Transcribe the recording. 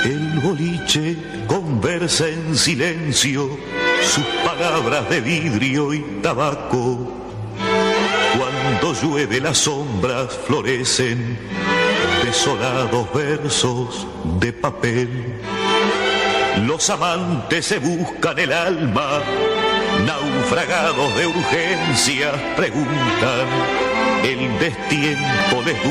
El boliche conversa en silencio, sus palabras de vidrio y tabaco. Cuando llueve las sombras florecen desolados versos de papel. Los amantes se buscan el alma, naufragados de urgencias preguntan, el destiempo les